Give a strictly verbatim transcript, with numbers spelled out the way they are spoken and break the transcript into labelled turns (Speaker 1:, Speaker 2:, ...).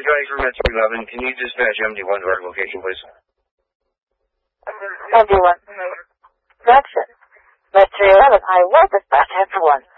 Speaker 1: Johnny from Metro eleven. Can you dispatch M D one to our location, please?
Speaker 2: M D one. Correction. Metro eleven, I will dispatch M D one.